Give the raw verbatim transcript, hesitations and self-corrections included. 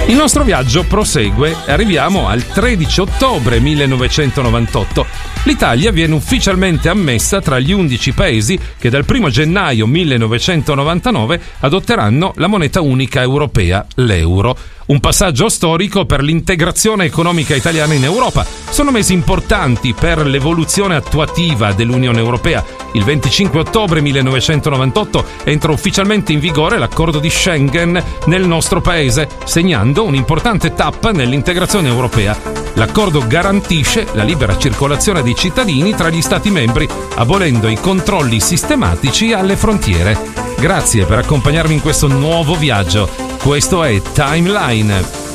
Il nostro viaggio prosegue e arriviamo al tredici ottobre millenovecentonovantotto. L'Italia viene ufficialmente ammessa tra gli undici paesi che dal primo gennaio millenovecentonovantanove adotteranno la moneta unica europea, l'euro. Un passaggio storico per l'integrazione economica italiana in Europa. Sono mesi importanti per l'evoluzione attuativa dell'Unione Europea. Il venticinque ottobre millenovecentonovantotto entra ufficialmente in vigore l'accordo di Schengen nel nostro paese, segnando un'importante tappa nell'integrazione europea. L'accordo garantisce la libera circolazione dei cittadini tra gli Stati membri, abolendo i controlli sistematici alle frontiere. Grazie per accompagnarmi in questo nuovo viaggio. Questo è Timeline.